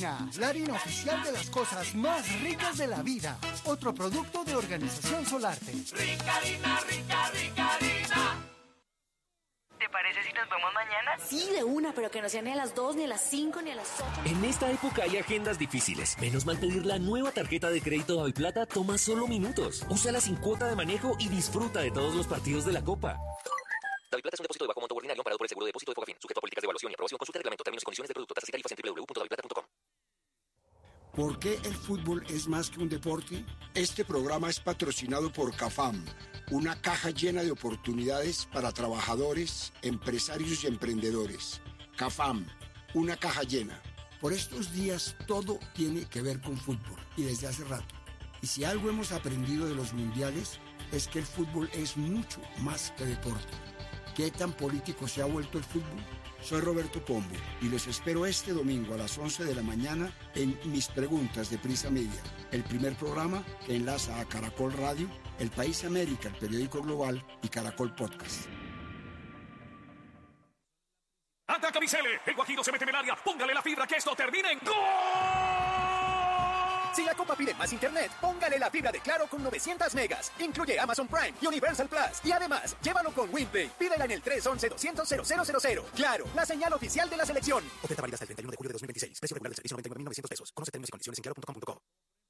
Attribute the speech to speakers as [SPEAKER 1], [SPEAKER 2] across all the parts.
[SPEAKER 1] Harina, la harina oficial de las cosas más ricas de la vida. Otro producto de Organización Solarte.
[SPEAKER 2] Rica harina, rica, rica harina. ¿Te parece si nos vemos mañana?
[SPEAKER 3] Sí, de una, pero que no sea ni a las 2, ni a las 5, ni a las 8.
[SPEAKER 4] En esta época hay agendas difíciles. Menos mal pedir la nueva tarjeta de crédito Daviplata toma solo minutos. Úsala sin cuota de manejo y disfruta de todos los partidos de la Copa. Daviplata es un depósito de bajo monto ordinario amparado por el seguro de depósito de Fogafín, sujeto a políticas de evaluación y aprobación. Consulta el reglamento, términos y condiciones de producto, tasas y tarifas en www.daviplata.com.
[SPEAKER 5] ¿Por qué el fútbol es más que un deporte? Este programa es patrocinado por CAFAM, una caja llena de oportunidades para trabajadores, empresarios y emprendedores. CAFAM, una caja llena. Por estos días todo tiene que ver con fútbol y desde hace rato. Y si algo hemos aprendido de los mundiales es que el fútbol es mucho más que deporte. ¿Qué tan político se ha vuelto el fútbol? Soy Roberto Pombo y los espero este domingo a las 11 de la mañana en Mis Preguntas de Prisa Media, el primer programa que enlaza a Caracol Radio, El País América, el periódico global y Caracol Podcast.
[SPEAKER 6] ¡Ataca Vicele! El Guajiro se mete en el área. Póngale la fibra que esto termine en ¡gol!
[SPEAKER 7] Si la Copa pide más internet, póngale la fibra de Claro con 900 megas. Incluye Amazon Prime y Universal Plus. Y además, llévalo con WinPlay. Pídela en el 311-200-0000. Claro, la señal oficial de la selección. Oferta válida hasta el 31 de julio de 2026. Precio regular del servicio 99.900 pesos. Conoce términos y condiciones en claro.com.co.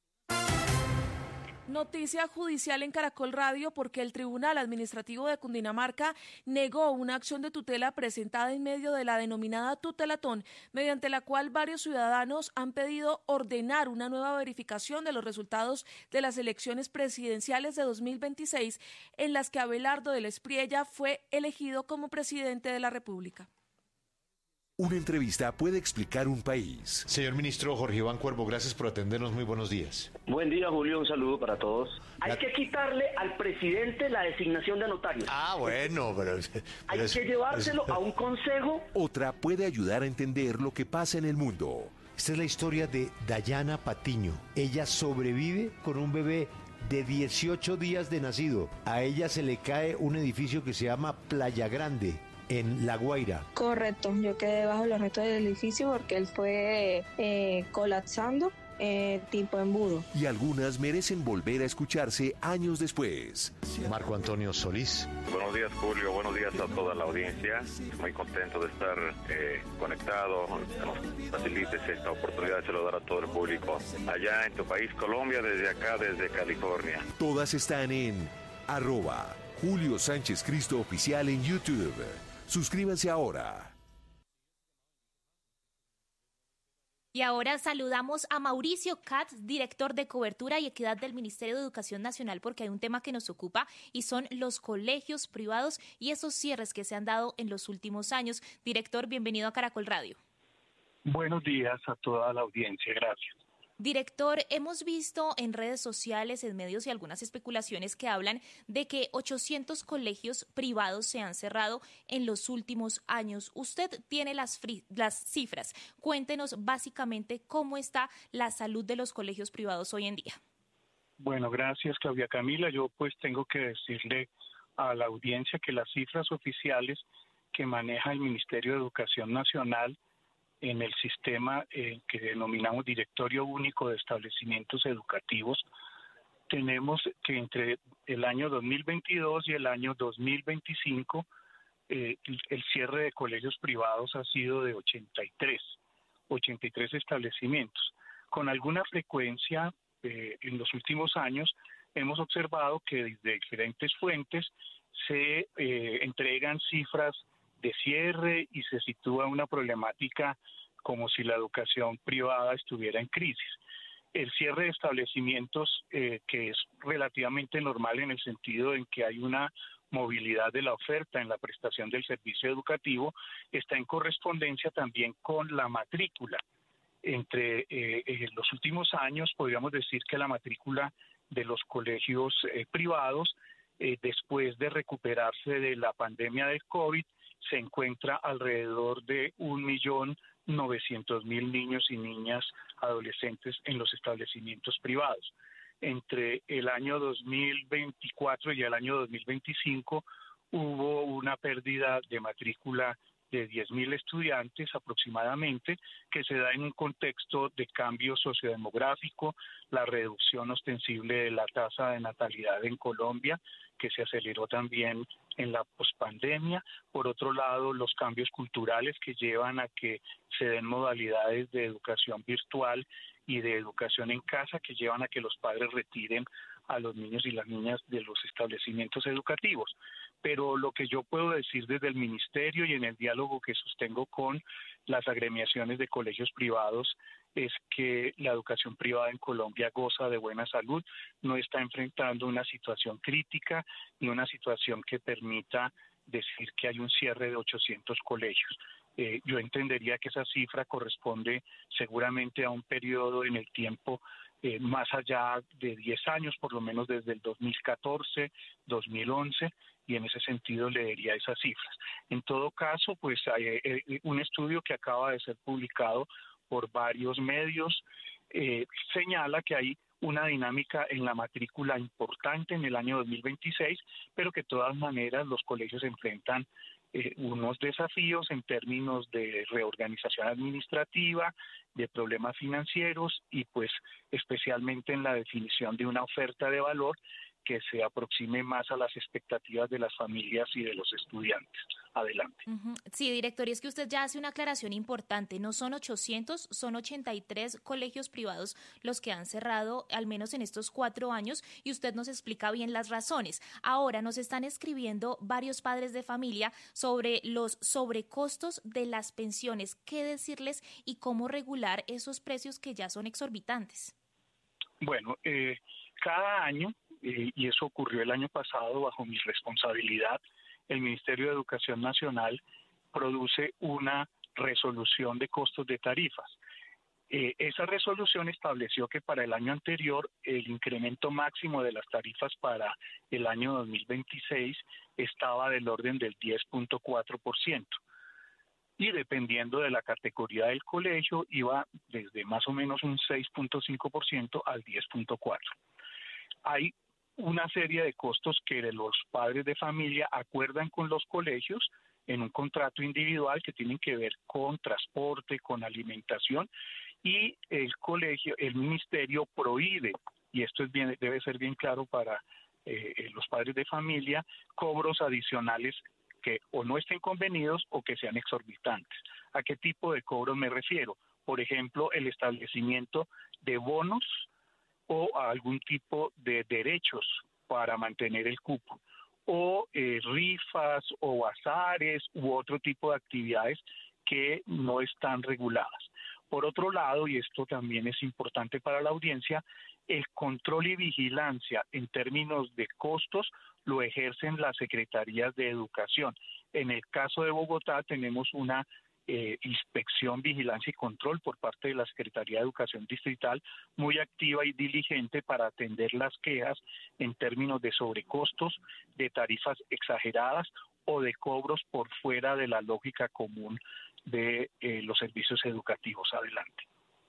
[SPEAKER 8] Noticia judicial en Caracol Radio porque el Tribunal Administrativo de Cundinamarca negó una acción de tutela presentada en medio de la denominada tutelatón, mediante la cual varios ciudadanos han pedido ordenar una nueva verificación de los resultados de las elecciones presidenciales de 2026, en las que Abelardo de la Espriella fue elegido como presidente de la República.
[SPEAKER 9] Una entrevista puede explicar un país.
[SPEAKER 10] Señor ministro Jorge Iván Cuervo, gracias por atendernos. Muy buenos días.
[SPEAKER 11] Buen día, Julio. Un saludo para todos. Hay que quitarle al presidente la designación de notarios.
[SPEAKER 10] Bueno, pero
[SPEAKER 11] hay que llevárselo a un consejo.
[SPEAKER 9] Otra puede ayudar a entender lo que pasa en el mundo.
[SPEAKER 10] Esta es la historia de Dayana Patiño. Ella sobrevive con un bebé de 18 días de nacido. A ella se le cae un edificio que se llama Playa Grande, en La Guaira.
[SPEAKER 12] Correcto, yo quedé bajo los restos del edificio porque él fue colapsando tipo embudo.
[SPEAKER 9] Y algunas merecen volver a escucharse años después.
[SPEAKER 10] Marco Antonio Solís.
[SPEAKER 13] Buenos días, Julio. Buenos días a toda la audiencia. Muy contento de estar conectado. Que nos facilites esta oportunidad de saludar a todo el público allá en tu país, Colombia, desde acá, desde California.
[SPEAKER 9] Todas están en @Julio Sánchez Cristo Oficial en YouTube. Suscríbanse ahora.
[SPEAKER 14] Y ahora saludamos a Mauricio Katz, director de Cobertura y Equidad del Ministerio de Educación Nacional, porque hay un tema que nos ocupa y son los colegios privados y esos cierres que se han dado en los últimos años. Director, bienvenido a Caracol Radio.
[SPEAKER 15] Buenos días a toda la audiencia, gracias.
[SPEAKER 14] Director, hemos visto en redes sociales, en medios y algunas especulaciones que hablan de que 800 colegios privados se han cerrado en los últimos años. Usted tiene las cifras. Cuéntenos básicamente cómo está la salud de los colegios privados hoy en día.
[SPEAKER 15] Bueno, gracias, Claudia Camila. Yo pues tengo que decirle a la audiencia que las cifras oficiales que maneja el Ministerio de Educación Nacional en el sistema que denominamos Directorio Único de Establecimientos Educativos, tenemos que entre el año 2022 y el año 2025 el cierre de colegios privados ha sido de 83 establecimientos. Con alguna frecuencia en los últimos años hemos observado que desde diferentes fuentes se entregan cifras de cierre y se sitúa una problemática como si la educación privada estuviera en crisis. El cierre de establecimientos, que es relativamente normal en el sentido en que hay una movilidad de la oferta en la prestación del servicio educativo, está en correspondencia también con la matrícula. Entre los últimos años podríamos decir que la matrícula de los colegios privados, después de recuperarse de la pandemia del COVID, se encuentra alrededor de 1.900.000 niños y niñas adolescentes en los establecimientos privados. Entre el año 2024 y el año 2025 hubo una pérdida de matrícula de 10.000 estudiantes aproximadamente, que se da en un contexto de cambio sociodemográfico, la reducción ostensible de la tasa de natalidad en Colombia, que se aceleró también en la pospandemia. Por otro lado, los cambios culturales que llevan a que se den modalidades de educación virtual y de educación en casa, que llevan a que los padres retiren a los niños y las niñas de los establecimientos educativos. Pero lo que yo puedo decir desde el ministerio y en el diálogo que sostengo con las agremiaciones de colegios privados es que la educación privada en Colombia goza de buena salud, no está enfrentando una situación crítica ni una situación que permita decir que hay un cierre de 800 colegios. Yo entendería que esa cifra corresponde seguramente a un periodo en el tiempo más allá de 10 años, por lo menos desde el 2014, 2011, y en ese sentido le diría esas cifras. En todo caso, pues hay un estudio que acaba de ser publicado por varios medios, señala que hay una dinámica en la matrícula importante en el año 2026, pero que de todas maneras los colegios enfrentan unos desafíos en términos de reorganización administrativa, de problemas financieros y pues especialmente en la definición de una oferta de valor que se aproxime más a las expectativas de las familias y de los estudiantes. Adelante.
[SPEAKER 14] Sí, director, y es que usted ya hace una aclaración importante. No son 800, son 83 colegios privados los que han cerrado, al menos en estos 4 años, y usted nos explica bien las razones. Ahora nos están escribiendo varios padres de familia sobre los sobrecostos de las pensiones. ¿Qué decirles y cómo regular esos precios que ya son exorbitantes?
[SPEAKER 15] Bueno, cada año, y eso ocurrió el año pasado bajo mi responsabilidad, el Ministerio de Educación Nacional produce una resolución de costos de tarifas. Esa resolución estableció que para el año anterior el incremento máximo de las tarifas para el año 2026 estaba del orden del 10.4%. Y dependiendo de la categoría del colegio iba desde más o menos un 6.5% al 10.4%. Hay una serie de costos que los padres de familia acuerdan con los colegios en un contrato individual que tienen que ver con transporte, con alimentación, y el ministerio prohíbe, y esto debe ser bien claro para los padres de familia, cobros adicionales que o no estén convenidos o que sean exorbitantes. ¿A qué tipo de cobros me refiero? Por ejemplo, el establecimiento de bonos o a algún tipo de derechos para mantener el cupo, o rifas o bazares u otro tipo de actividades que no están reguladas. Por otro lado, y esto también es importante para la audiencia, el control y vigilancia en términos de costos lo ejercen las secretarías de educación. En el caso de Bogotá tenemos una inspección, vigilancia y control por parte de la Secretaría de Educación Distrital muy activa y diligente para atender las quejas en términos de sobrecostos, de tarifas exageradas o de cobros por fuera de la lógica común de los servicios educativos. Adelante.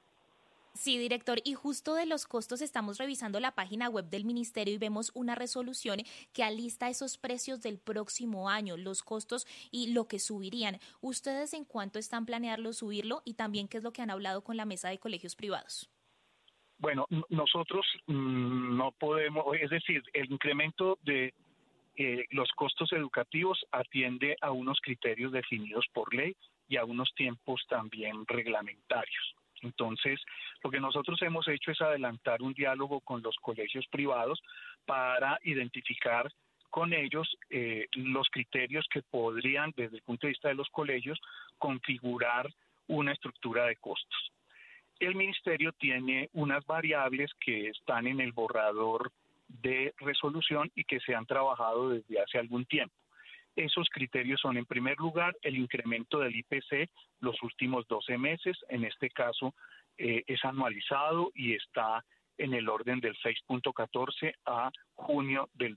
[SPEAKER 14] Sí, director, y justo de los costos estamos revisando la página web del ministerio y vemos una resolución que alista esos precios del próximo año, los costos y lo que subirían. ¿Ustedes en cuánto están planeando subirlo y también qué es lo que han hablado con la mesa de colegios privados?
[SPEAKER 15] Bueno, nosotros no podemos, es decir, el incremento de los costos educativos atiende a unos criterios definidos por ley y a unos tiempos también reglamentarios. Entonces, lo que nosotros hemos hecho es adelantar un diálogo con los colegios privados para identificar con ellos los criterios que podrían, desde el punto de vista de los colegios, configurar una estructura de costos. El ministerio tiene unas variables que están en el borrador de resolución y que se han trabajado desde hace algún tiempo. Esos criterios son, en primer lugar, el incremento del IPC los últimos 12 meses, en este caso es anualizado y está en el orden del 6.14 a junio del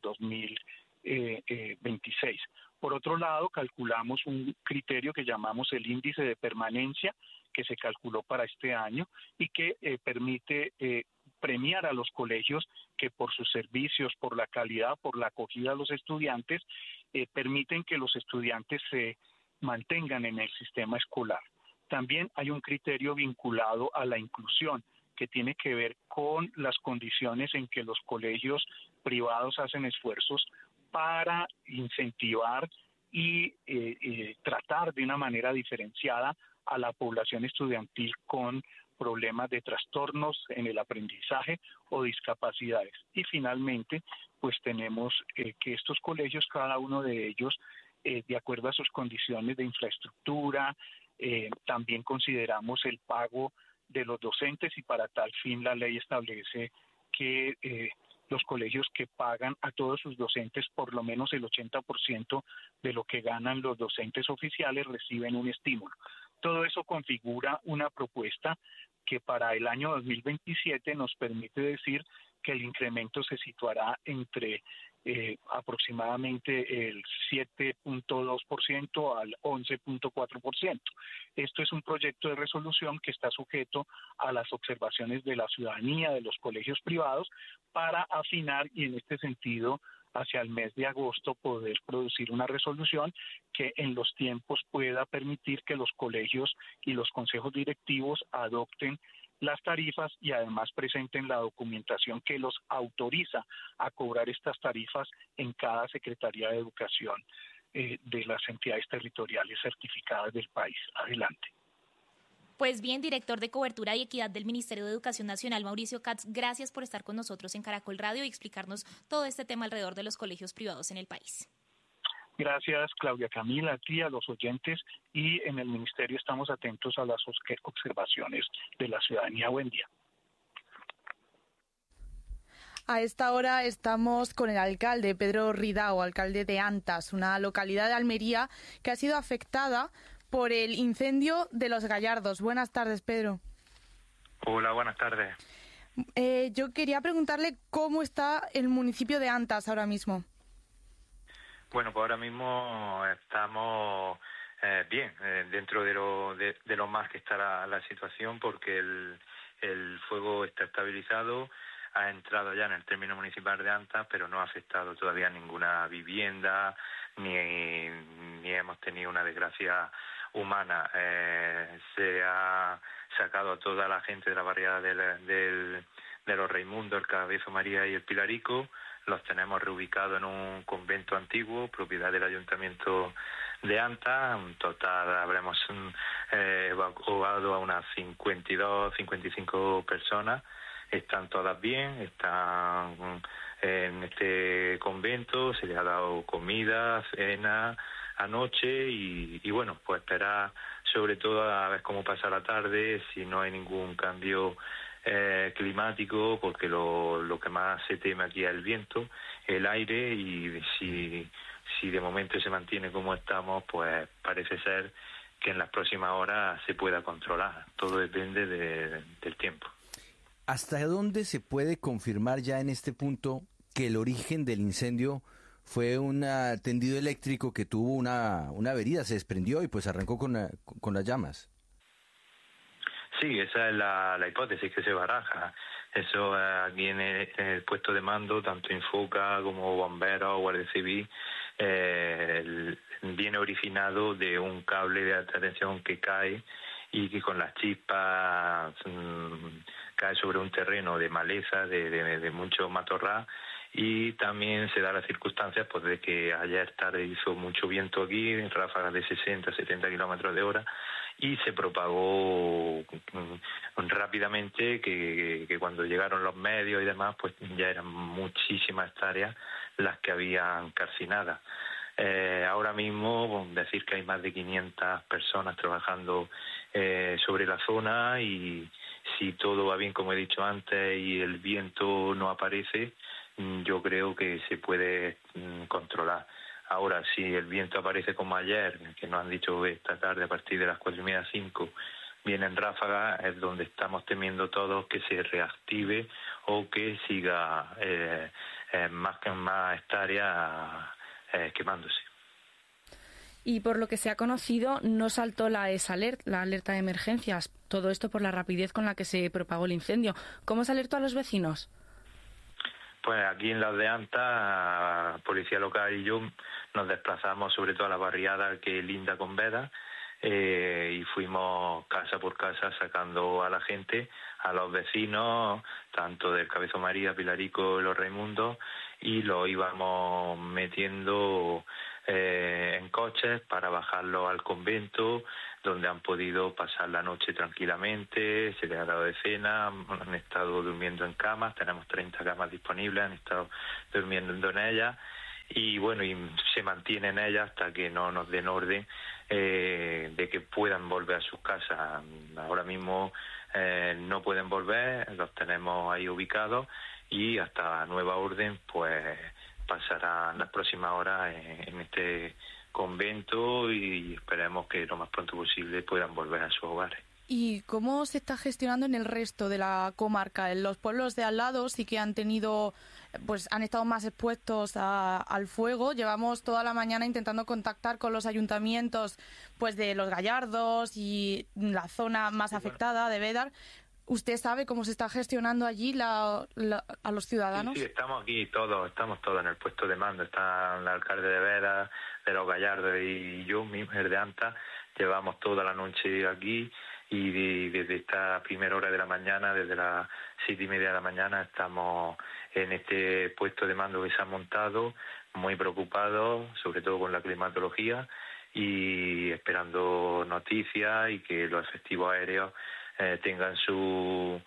[SPEAKER 15] 2026. Por otro lado, calculamos un criterio que llamamos el índice de permanencia, que se calculó para este año y que permite premiar a los colegios que por sus servicios, por la calidad, por la acogida a los estudiantes, permiten que los estudiantes se mantengan en el sistema escolar. También hay un criterio vinculado a la inclusión, que tiene que ver con las condiciones en que los colegios privados hacen esfuerzos para incentivar y tratar de una manera diferenciada a la población estudiantil con problemas de trastornos en el aprendizaje o discapacidades. Y finalmente, pues tenemos que estos colegios, cada uno de ellos, de acuerdo a sus condiciones de infraestructura, también consideramos el pago de los docentes, y para tal fin la ley establece que los colegios que pagan a todos sus docentes por lo menos el 80% de lo que ganan los docentes oficiales reciben un estímulo. Todo eso configura una propuesta que para el año 2027 nos permite decir que el incremento se situará entre aproximadamente el 7.2% al 11.4%. Esto es un proyecto de resolución que está sujeto a las observaciones de la ciudadanía, de los colegios privados, para afinar y en este sentido hacia el mes de agosto poder producir una resolución que en los tiempos pueda permitir que los colegios y los consejos directivos adopten las tarifas y además presenten la documentación que los autoriza a cobrar estas tarifas en cada Secretaría de Educación de las entidades territoriales certificadas del país. Adelante.
[SPEAKER 14] Pues bien, director de Cobertura y Equidad del Ministerio de Educación Nacional, Mauricio Katz, gracias por estar con nosotros en Caracol Radio y explicarnos todo este tema alrededor de los colegios privados en el país.
[SPEAKER 15] Gracias, Claudia Camila, a ti, a los oyentes, y en el Ministerio estamos atentos a las observaciones de la ciudadanía. Buen día.
[SPEAKER 16] A esta hora estamos con el alcalde Pedro Ridao, alcalde de Antas, una localidad de Almería que ha sido afectada por el incendio de Los Gallardos. Buenas tardes, Pedro.
[SPEAKER 17] Hola, buenas tardes.
[SPEAKER 16] Yo quería preguntarle cómo está el municipio de Antas ahora mismo.
[SPEAKER 17] Bueno, pues ahora mismo estamos bien, dentro de lo mal que está la situación, porque el fuego está estabilizado, ha entrado ya en el término municipal de Antas, pero no ha afectado todavía ninguna vivienda, ni hemos tenido una desgracia humana. Se ha sacado a toda la gente de la barriada de los Raimundos, el Cabezo María y el Pilarico. Los tenemos reubicados en un convento antiguo, propiedad del Ayuntamiento de Antas. En total habremos evacuado a unas 55 personas. Están todas bien, están en este convento, se les ha dado comida, cena anoche y bueno, pues esperar sobre todo a ver cómo pasa la tarde, si no hay ningún cambio climático, porque lo que más se teme aquí es el viento, el aire, y si de momento se mantiene como estamos, pues parece ser que en las próximas horas se pueda controlar. Todo depende del tiempo.
[SPEAKER 18] ¿Hasta dónde se puede confirmar ya en este punto que el origen del incendio fue un tendido eléctrico que tuvo una avería, se desprendió y pues arrancó con las llamas?
[SPEAKER 17] Sí, esa es la hipótesis que se baraja. Eso aquí en el puesto de mando, tanto Infoca como bomberos o Guardia Civil, viene originado de un cable de alta tensión que cae y que con las chispas cae sobre un terreno de maleza, de mucho matorral, y también se da la circunstancia pues de que ayer tarde hizo mucho viento aquí, en ráfagas de 60-70 kilómetros de hora, y se propagó rápidamente, que cuando llegaron los medios y demás, pues ya eran muchísimas hectáreas las que habían calcinadas. Ahora mismo decir que hay más de 500 personas trabajando sobre la zona, y si todo va bien, como he dicho antes, y el viento no aparece, yo creo que se puede controlar. Ahora, si el viento aparece como ayer, que nos han dicho esta tarde a partir de las 4:30, 5, vienen ráfagas, es donde estamos temiendo todos que se reactive o que siga más hectáreas quemándose.
[SPEAKER 16] Y por lo que se ha conocido, no saltó la ESALERT, la alerta de emergencias. Todo esto por la rapidez con la que se propagó el incendio. ¿Cómo se alertó a los vecinos?
[SPEAKER 17] Pues aquí en las de Antas, Policía Local y yo nos desplazamos sobre todo a la barriada que linda con Veda, y fuimos casa por casa sacando a la gente, a los vecinos, tanto del Cabezo María, Pilarico y Los Raimundos, y lo íbamos metiendo en coches para bajarlo al convento, donde han podido pasar la noche tranquilamente, se les ha dado de cena, han estado durmiendo en camas, tenemos 30 camas disponibles, han estado durmiendo en ellas, y bueno, y se mantienen ellas hasta que no nos den orden de que puedan volver a sus casas. Ahora mismo no pueden volver, los tenemos ahí ubicados, y hasta nueva orden pues pasarán las próximas horas en este convento, y esperemos que lo más pronto posible puedan volver a sus hogares.
[SPEAKER 16] ¿Y cómo se está gestionando en el resto de la comarca? En los pueblos de al lado sí que han estado más expuestos al fuego. Llevamos toda la mañana intentando contactar con los ayuntamientos pues de Los Gallardos y la zona más afectada de Bédar. ¿Usted sabe cómo se está gestionando allí a los ciudadanos?
[SPEAKER 17] Sí, estamos aquí todos, estamos todos en el puesto de mando. Está el alcalde de Bédar, de Los Gallardos, y yo mismo, el de Anta. Llevamos toda la noche aquí, y desde esta primera hora de la mañana, desde las 7:30 de la mañana, estamos en este puesto de mando que se ha montado, muy preocupados, sobre todo con la climatología, y esperando noticias y que los efectivos aéreos tengan su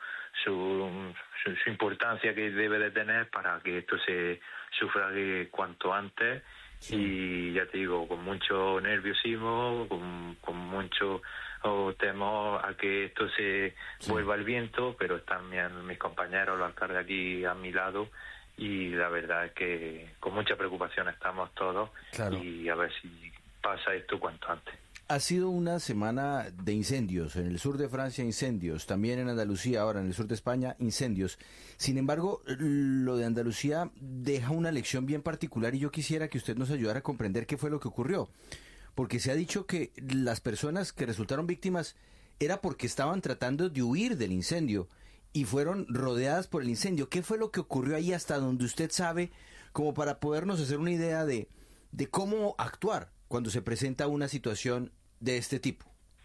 [SPEAKER 17] importancia que debe de tener para que esto se sufrague cuanto antes. Sí. Y ya te digo, con mucho nerviosismo, con mucho temor a que esto se vuelva al viento, pero están mis compañeros, los alcaldes aquí a mi lado, y la verdad es que con mucha preocupación estamos todos, y a ver si pasa esto cuanto antes.
[SPEAKER 18] Ha sido una semana de incendios, en el sur de Francia incendios, también en Andalucía, ahora en el sur de España incendios. Sin embargo, lo de Andalucía deja una lección bien particular, y yo quisiera que usted nos ayudara a comprender qué fue lo que ocurrió. Porque se ha dicho que las personas que resultaron víctimas era porque estaban tratando de huir del incendio y fueron rodeadas por el incendio. ¿Qué fue lo que ocurrió ahí, hasta donde usted sabe, como para podernos hacer una idea de cómo actuar cuando se presenta una situación de este tipo?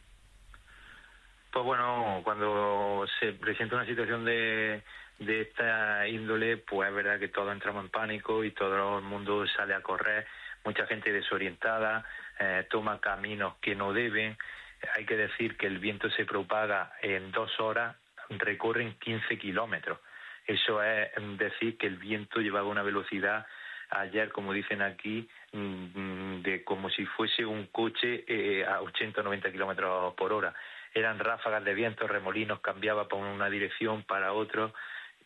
[SPEAKER 17] Pues bueno, cuando se presenta una situación de esta índole, pues es verdad que todos entramos en pánico y todo el mundo sale a correr, mucha gente desorientada, toma caminos que no deben. Hay que decir que el viento se propaga en 2 horas, recorren 15 kilómetros. Eso es decir que el viento llevaba una velocidad ayer, como dicen aquí, de como si fuese un coche a 80 o 90 kilómetros por hora. Eran ráfagas de viento, remolinos, cambiaba por una dirección, para otro,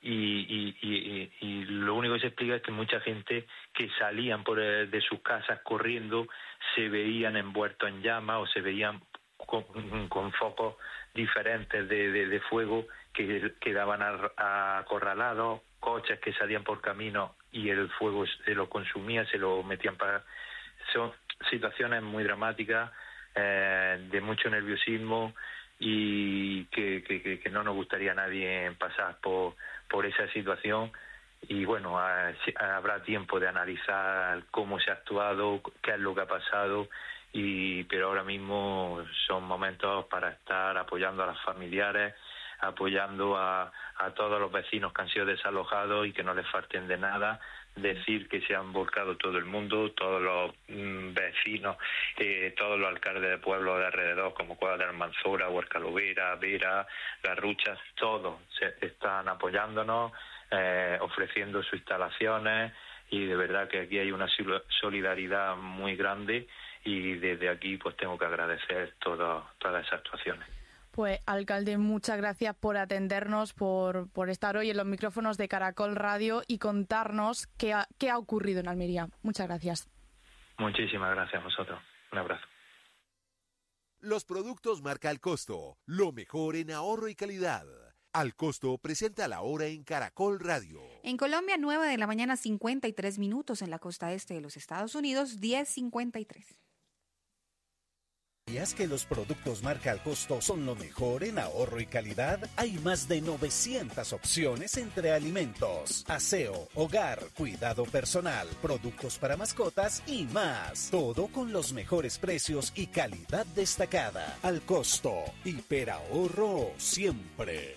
[SPEAKER 17] y lo único que se explica es que mucha gente que salían de sus casas corriendo se veían envueltos en llamas, o se veían con focos diferentes de fuego que quedaban acorralados, coches que salían por camino y el fuego se lo consumía, se lo metían para... Son situaciones muy dramáticas, de mucho nerviosismo, y que no nos gustaría a nadie pasar por esa situación. Y bueno, habrá tiempo de analizar cómo se ha actuado, qué es lo que ha pasado, pero ahora mismo son momentos para estar apoyando a los familiares, apoyando a todos los vecinos que han sido desalojados y que no les falten de nada. Decir que se han volcado todo el mundo, todos los vecinos, todos los alcaldes de pueblos de alrededor, como Cuadra de Almanzora, Huercalovera, Vera, Garruchas, todos están apoyándonos, ofreciendo sus instalaciones, y de verdad que aquí hay una solidaridad muy grande, y desde aquí pues tengo que agradecer todas esas actuaciones.
[SPEAKER 16] Pues, alcalde, muchas gracias por atendernos, por estar hoy en los micrófonos de Caracol Radio y contarnos qué ha ocurrido en Almería. Muchas gracias.
[SPEAKER 17] Muchísimas gracias a vosotros. Un abrazo.
[SPEAKER 9] Los productos marca Al Costo, lo mejor en ahorro y calidad. Al Costo presenta la hora en Caracol Radio.
[SPEAKER 19] En Colombia, 9 de la mañana, 53 minutos. En la costa este de los Estados Unidos, 10:53.
[SPEAKER 20] ¿Sabías que los productos marca al costo son lo mejor en ahorro y calidad? Hay más de 900 opciones entre alimentos, aseo, hogar, cuidado personal, productos para mascotas y más. Todo con los mejores precios y calidad destacada. Al costo. Hiperahorro siempre.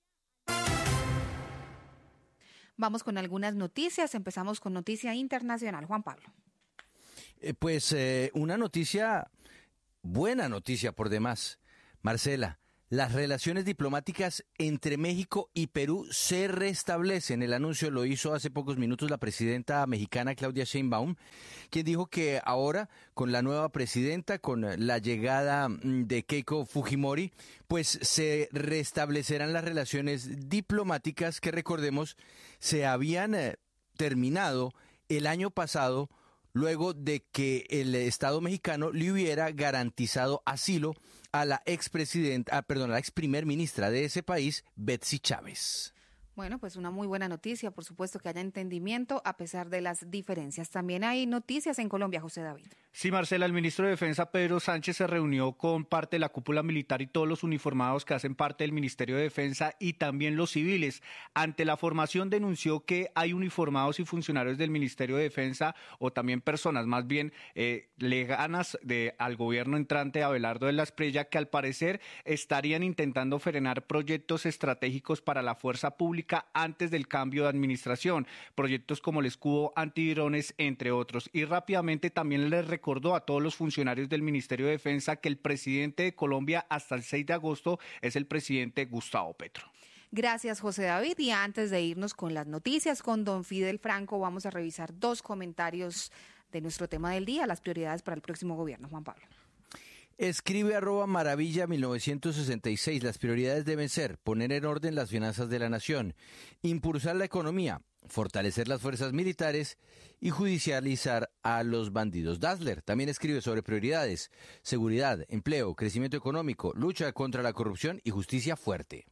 [SPEAKER 19] Vamos con algunas noticias. Empezamos con noticia internacional. Juan Pablo.
[SPEAKER 18] Una noticia... Buena noticia por demás. Marcela, las relaciones diplomáticas entre México y Perú se restablecen. El anuncio lo hizo hace pocos minutos la presidenta mexicana Claudia Sheinbaum, quien dijo que ahora, con la nueva presidenta, con la llegada de Keiko Fujimori, pues se restablecerán las relaciones diplomáticas que, recordemos, se habían terminado el año pasado, luego de que el Estado mexicano le hubiera garantizado asilo a la ex primer ministra de ese país, Betsy Chávez.
[SPEAKER 19] Bueno, pues una muy buena noticia, por supuesto que haya entendimiento a pesar de las diferencias. También hay noticias en Colombia, José David.
[SPEAKER 21] Sí, Marcela, el ministro de Defensa, Pedro Sánchez, se reunió con parte de la cúpula militar y todos los uniformados que hacen parte del Ministerio de Defensa y también los civiles. Ante la formación denunció que hay uniformados y funcionarios del Ministerio de Defensa o también personas más bien leganas al gobierno entrante Abelardo de la Espriella que al parecer estarían intentando frenar proyectos estratégicos para la fuerza pública antes del cambio de administración, proyectos como el escudo antidrones, entre otros. Y rápidamente también les recordó a todos los funcionarios del Ministerio de Defensa que el presidente de Colombia hasta el 6 de agosto es el presidente Gustavo Petro.
[SPEAKER 19] Gracias, José David. Y antes de irnos con las noticias con don Fidel Franco, vamos a revisar 2 comentarios de nuestro tema del día, las prioridades para el próximo gobierno. Juan Pablo.
[SPEAKER 18] Escribe @maravilla1966. Las prioridades deben ser poner en orden las finanzas de la nación, impulsar la economía, fortalecer las fuerzas militares y judicializar a los bandidos. Dassler también escribe sobre prioridades: seguridad, empleo, crecimiento económico, lucha contra la corrupción y justicia fuerte.